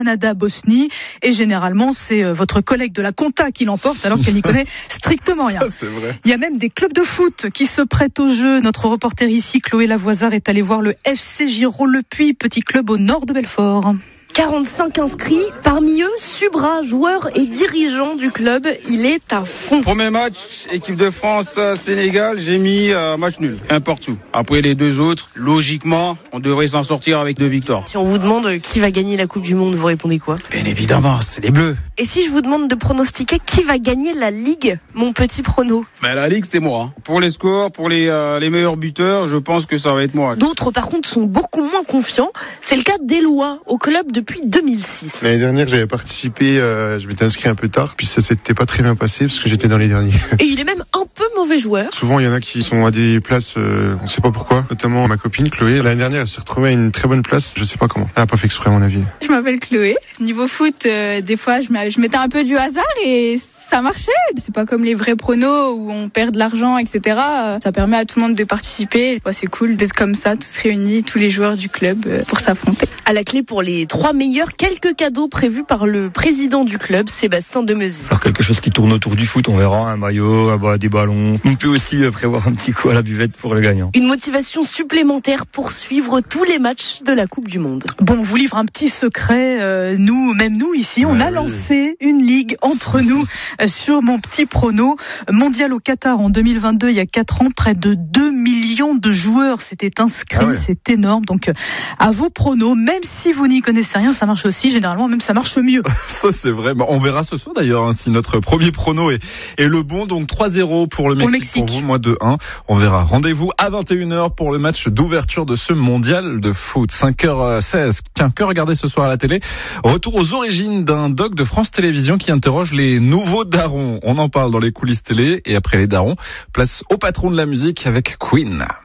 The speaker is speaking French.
Canada-Bosnie, et généralement c'est votre collègue de la compta qui l'emporte alors qu'elle n'y connaît strictement rien. C'est vrai. Il y a même des clubs de foot qui se prêtent au jeu. Notre reporter ici, Chloé Lavoisard, est allée voir le FC Giraud-le-Puy, petit club au nord de Belfort. 45 inscrits, parmi eux, Subra, joueur et dirigeant du club, il est à fond. Premier match, équipe de France, Sénégal, j'ai mis match nul, n'importe où. Après les deux autres, logiquement, on devrait s'en sortir avec 2 victoires. Si on vous demande qui va gagner la Coupe du Monde, vous répondez quoi? Bien évidemment, c'est les Bleus. Et si je vous demande de pronostiquer qui va gagner la Ligue, mon petit prono? La Ligue, c'est moi. Hein. Pour les scores, pour les meilleurs buteurs, je pense que ça va être moi. D'autres, par contre, sont beaucoup moins confiants. C'est le cas d'Éloi, au club depuis 2006. L'année dernière, j'avais participé, je m'étais inscrit un peu tard, puis ça s'était pas très bien passé parce que j'étais dans les derniers. Et il est même un peu mauvais joueur. Souvent, il y en a qui sont à des places, on sait pas pourquoi, notamment ma copine Chloé. L'année dernière, elle s'est retrouvée à une très bonne place, je sais pas comment. Elle a pas fait exprès à mon avis. Je m'appelle Chloé. Niveau foot, des fois, je mettais un peu du hasard et ça marchait. C'est pas comme les vrais pronos où on perd de l'argent, etc. Ça permet à tout le monde de participer. C'est cool d'être comme ça, tous réunis, tous les joueurs du club pour s'affronter. À la clé pour les 3 meilleurs, quelques cadeaux prévus par le président du club, Sébastien Demezy. Faire quelque chose qui tourne autour du foot, on verra, un maillot, des ballons. On peut aussi prévoir un petit coup à la buvette pour le gagnant. Une motivation supplémentaire pour suivre tous les matchs de la Coupe du Monde. Bon, on vous livre un petit secret. Nous ici, on a lancé une ligue entre nous sur mon petit prono. Mondial au Qatar en 2022, il y a 4 ans, près de 2 millions de joueurs s'étaient inscrits. C'est énorme. Donc, à vos pronos, même si vous n'y connaissez rien, ça marche aussi. Généralement, même ça marche mieux. Ça, c'est vrai. On verra ce soir d'ailleurs si notre premier prono est le bon. Donc 3-0 pour le Mexique. Pour vous, moi 2-1. On verra. Rendez-vous à 21h pour le match d'ouverture de ce mondial de foot. 5h16. Tiens, que regarder ce soir à la télé? Retour aux origines d'un doc de France Télévisions qui interroge les nouveaux darons. On en parle dans les coulisses télé. Et après les darons, place au patron de la musique avec Queen.